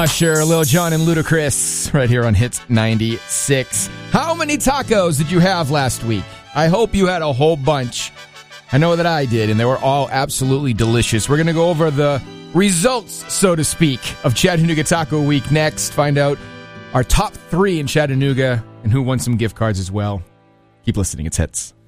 Usher, Lil Jon, and Ludacris right here on Hits 96. How many tacos did you have last week? I hope you had a whole bunch. I know that I did, and they were all absolutely delicious. We're going to go over the results, so to speak, of Chattanooga Taco Week next. Find out our top 3 in Chattanooga and who won some gift cards as well. Keep listening. It's Hits.